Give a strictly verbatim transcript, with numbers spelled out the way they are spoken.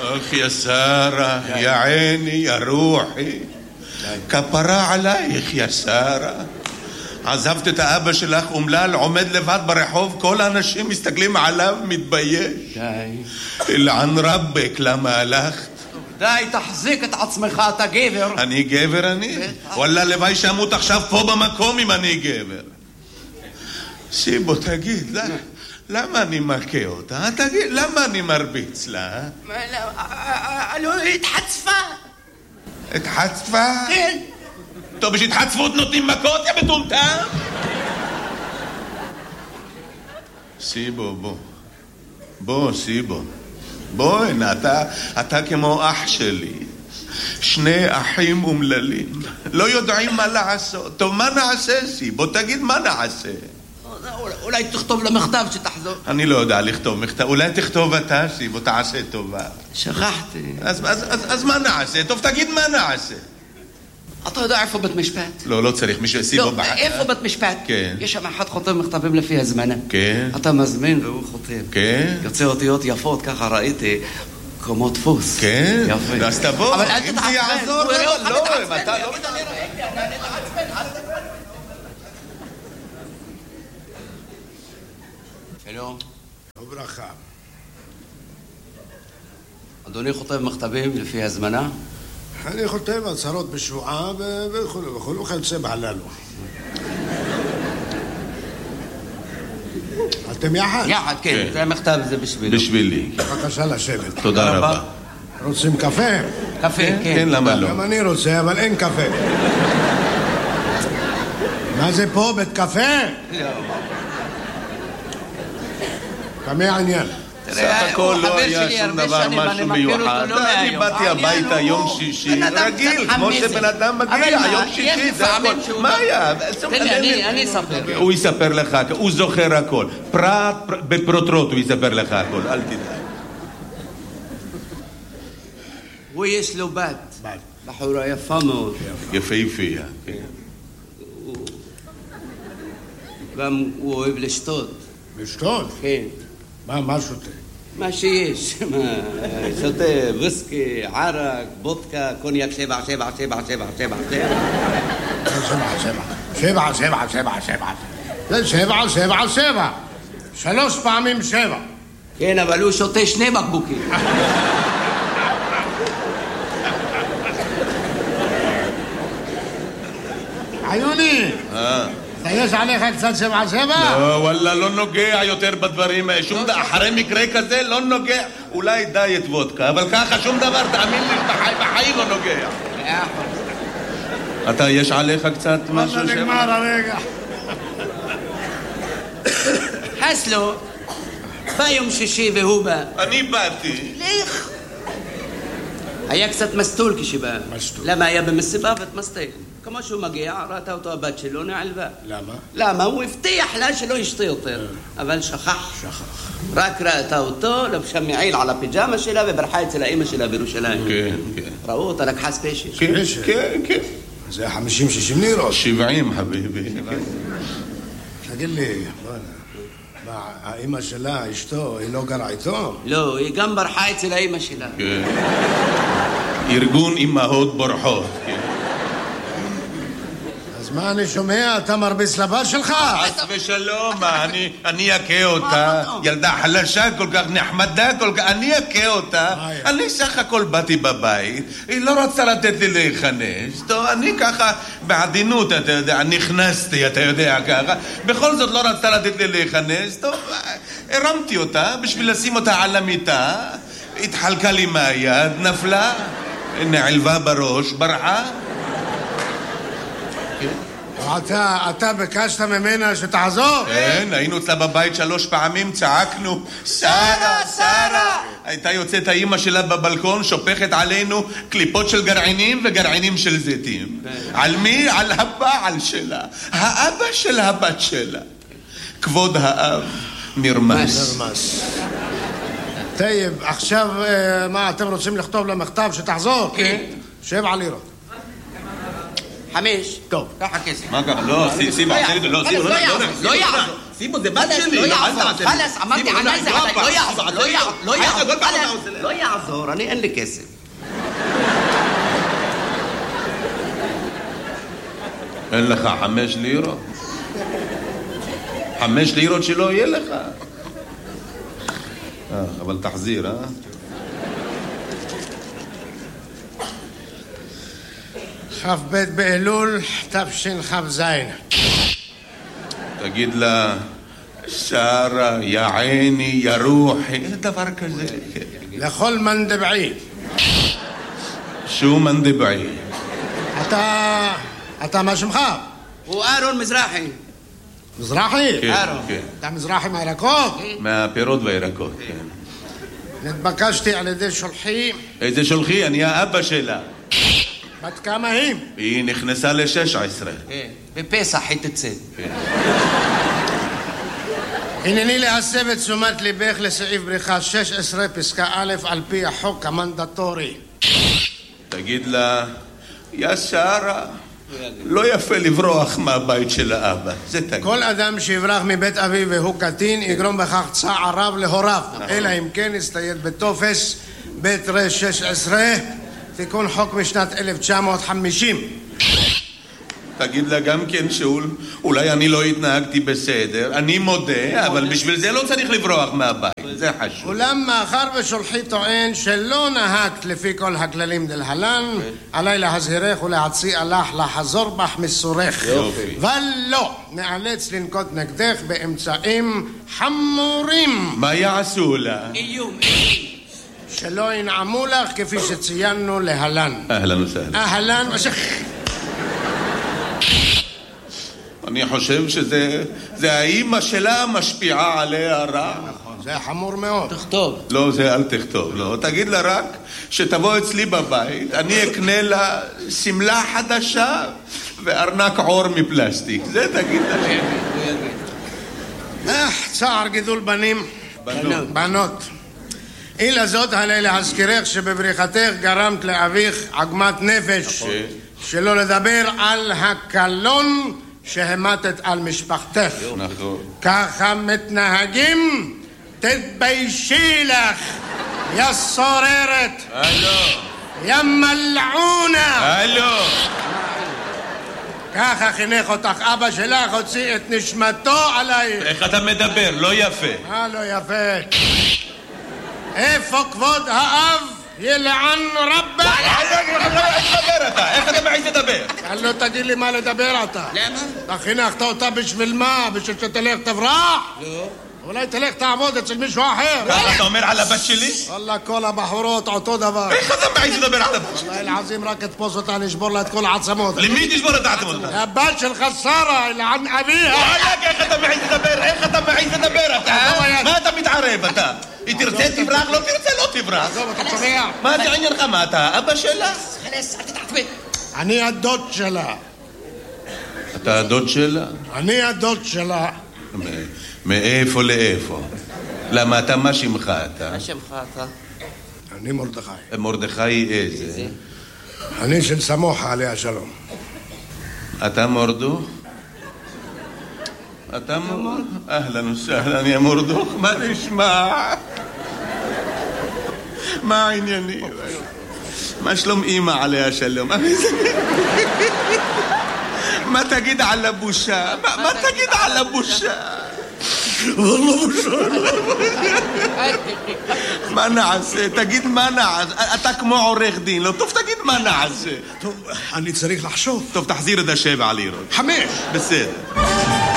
אך יא שרה, יא עיני, יא רוחי, כפרה עלייך יא שרה. עזבת את האבא שלך אומלל, עומד לבד ברחוב, כל האנשים מסתכלים עליו, מתבייש. די. אלען רבק, למה הלכת? די, תחזיק את עצמך, אתה גבר. אני גבר אני? וואלה, לוואי שמות עכשיו פה במקום אם אני גבר. שיבו, תגיד, למה אני מכה אותה? תגיד, למה אני מרביץ לה? לא, התחצפה. התחצפה? כן. טוב, בשהתחצפות נותנים מכות, יא מטומטם? סיבו, בוא. בוא, סיבו. בוא, הנה, אתה, אתה כמו אח שלי. שני אחים אומללים. לא יודעים מה לעשות. טוב, מה נעשה, סיבו? תגיד, מה נעשה? אולי תכתוב למכתב שתחזור. אני לא יודע לכתוב מכתב. אולי תכתוב אתה, סיבו, תעשה טובה. שכחתי. אז, אז, אז, אז מה נעשה? טוב, תגיד מה נעשה. אתה יודע איפה בית משפט? לא, לא צריך מישהו סיבו לא, בחר. איפה בית משפט? כן. יש שם אחד חותם מכתבים לפי הזמנה. כן. אתה מזמין והוא חותם. כן. יוצא אותיות יפות, ככה ראיתי, כמו דפוס. כן. יפה. אז תבוא, אבל אל אם תתעצבן. זה יעזור, הוא יראה אותך לא, מתעצבן. אם אתה לא... שלום. וברכה. אדוני חותם מכתבים לפי הזמנה? אני חותם הצהרות בשבועה וכו' וכו' וכיוצא בהללו. אתם יחד? יחד, כן. זה המכתב, זה בשבילי. בשבילי. בבקשה לשבת. תודה רבה. רוצים קפה? קפה, כן. כן, למה לא? גם אני רוצה, אבל אין קפה. מה זה פה? בית קפה? לא. כמה העניין? סך הכל לא היה שום דבר משהו מיוחד. אני באתי הביתה יום שישי, רגיל, כמו שבן אדם מגיע, יום שישי, זה הכל. מה היה? אני אספר. הוא יספר לך, הוא זוכר הכל. פרט בפרוטרוט הוא יספר לך הכל, אל תדאג. הוא יש לו בת. בת. בחורה יפה מאוד. יפהפייה. גם הוא אוהב לשתות. לשתות? כן. מה, מה שותה? מה שיש, שותה ויסקי, ערק, בודקה, קוניאק שבע, שבע, שבע, שבע, שבע, שבע. שבע, שבע, שבע, שבע, שבע. זה שבע, שבע, שבע. שלוש פעמים שבע. כן, אבל הוא שותה שני בקבוקים. עיוני! יש עליך קצת שבע שבע? לא, וואלה, לא נוגע יותר בדברים. שום דבר, אחרי מקרה כזה לא נוגע. אולי דיאט וודקה, אבל ככה שום דבר, תאמין לי, בחיים לא נוגע. אתה, יש עליך קצת משהו שבע? מה נגמר הרגע? חסלו, בא יום שישי והוא בא. אני באתי. לך. היה קצת מסטול כשבא. מסטול. למה היה במסיבה ותמסטל? כמו שהוא מגיע, ראתה אותו הבת שלו, נעלבה. למה? למה? הוא הבטיח לה שלא ישתה יותר. אבל שכח. שכח. רק ראתה אותו, לבשה מעיל על הפיג'מה שלה וברחה אצל האמא שלה בירושלים. כן, כן. ראו אותה, לקחה ספיישל. כן, כן, כן. זה חמישים שישים לירות. שבעים, חביבי. תגיד לי, מה, האמא שלה, אשתו, היא לא גרה איתו? לא, היא גם ברחה אצל האמא שלה. כן. ארגון אמהות בורחות, כן. אז מה אני שומע? אתה מרביץ לבת שלך? חס ושלום, אני אכה אותה. ילדה חלשה כל כך, נחמדה כל כך, אני אכה אותה. אני סך הכל באתי בבית, היא לא רוצה לתת לי להיכנס. טוב, אני ככה בעדינות, אתה יודע, נכנסתי, אתה יודע ככה. בכל זאת לא רצתה לתת לי להיכנס. טוב, הרמתי אותה בשביל לשים אותה על המיטה. התחלקה לי מהיד, נפלה, נעלבה בראש, ברחה. אתה, אתה ביקשת ממנה שתעזור? כן, היינו אצלה בבית שלוש פעמים, צעקנו שרה, שרה. הייתה יוצאת האמא שלה בבלקון, שופכת עלינו קליפות של גרעינים וגרעינים של זיתים. על מי? על הבעל שלה, האבא של הבת שלה. כבוד האב נרמס. נרמס. טייב, עכשיו מה, אתם רוצים לכתוב למכתב שתחזור? כן. שבע לירות. חמש. טוב. ככה כסף. מה ככה? לא, סיבה, לא, לא יעזור. סימו, זה בת שלי. לא יעזור, חלס, אמרתי ענז, לא יעזור, לא יעזור, לא יעזור, לא יעזור, אני אין לי כסף. אין לך חמש לירות? חמש לירות שלא יהיה לך. אה, אבל תחזיר, אה? כ"ב באלול תשכ"ז. תגיד לה, שרה, יא עיני, יא רוחי, דבר כזה. לכל מנדבעי. שו מנדבעי? אתה... אתה מה שמך? הוא אהרון מזרחי. מזרחי? כן, אהרון. כן. אתה מזרחי מהירקות? מהפירות והירקות, כן. נתבקשתי על ידי שולחי. איזה שולחי? אני האבא שלה. בת כמה היא? היא נכנסה ל-שש עשרה. בפסח היא תצא. הנני להסב את תשומת ליבך לסעיף בריחה שש עשרה פסקה א' על פי החוק המנדטורי. תגיד לה, יא שרה, לא יפה לברוח מהבית של האבא. זה תגיד. כל אדם שיברח מבית אביו והוא קטין יגרום בכך צער רב להוריו, אלא אם כן יסתייד בטופס בית ר שש עשרה, תיקון חוק משנת אלף תשע מאות חמישים. תגיד לה גם כן שאולי אני לא התנהגתי בסדר, אני מודה, אבל בשביל זה לא צריך לברוח מהבית, זה חשוב. אולם מאחר ושולחי טוען שלא נהגת לפי כל הכללים דלהלן, עליי להזהירך ולהציע לך לחזור בך מסורך. יופי. ולא, נאלץ לנקוט נגדך באמצעים חמורים. מה יעשו לה? איום. שלא ינעמו לך כפי שציינו להלן. אהלן וסהלן. אהלן ושך. אני חושב שזה זה האימא שלה משפיעה עליה רע. זה חמור מאוד. תכתוב. לא, זה אל תכתוב, לא. תגיד לה רק שתבוא אצלי בבית, אני אקנה לה סמלה חדשה וארנק עור מפלסטיק. זה תגיד לה. אה, צער גידול בנים. בנות. בנות. אילה זאת עלי להזכירך שבבריחתך גרמת לאביך עגמת נפש. שלא לדבר על הקלון שהמתת על משפחתך. נכון. ככה מתנהגים? תתביישי לך, יא סוררת. הלו. יא מלעונה. הלו. ככה חינך אותך אבא שלך, הוציא את נשמתו עלייך. איך אתה מדבר? לא יפה. אה, לא יפה. איפה כבוד האב? ילען רבה. איך תדבר אתה? איך אתה מעיז לדבר? לא תגיד לי מה לדבר אתה. למה? אתה חינכת אותה בשביל מה? בשביל שתלך תברח? לא. אולי תלך תעבוד אצל מישהו אחר. ככה אתה אומר על הבת שלי? וואלה, כל הבחורות אותו דבר. איך אתה מעיז לדבר על הבת שלי? וואלה, אלעזים רק תפוס אותה, נשבור לה את כל העצמות. למי תשבור את העצמות? הבת שלך שרה, אלען אביה. וואלק, איך אתה מעיז לדבר? איך אתה מעיז לדבר אתה? מה אתה מתערב אתה? היא תרצה תברח, לא תרצה לא תברח. עזוב, אתה שומע? מה זה עניינך? מה אתה? אבא שלה? חלס, אל תתעצבן. אני הדוד שלה. אתה הדוד שלה? אני הדוד שלה. מאיפה לאיפה? למה אתה, מה שמך אתה? מה שמך אתה? אני מרדכי. מרדכי איזה? אני של סמוחה עליה שלום. אתה מורדוך? אתה מורדוך? אהלן וסהלן יא מורדוך, מה נשמע? מה העניינים? מה שלום אמא עליה שלום? מה תגיד על הבושה? מה תגיד על הבושה? والله בושה. מה נעשה? תגיד מה נעשה? אתה כמו עורך דין, לא טוב תגיד מה נעשה. טוב, אני צריך לחשוב. טוב, תחזיר את השבע לירות. חמש. בסדר.